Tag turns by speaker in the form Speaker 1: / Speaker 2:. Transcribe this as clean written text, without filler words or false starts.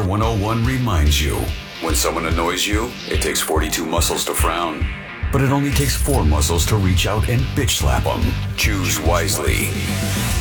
Speaker 1: Wear 101 reminds you, when someone annoys you, it takes 42 muscles to frown. But it only takes 4 muscles to reach out and bitch slap them. Choose wisely.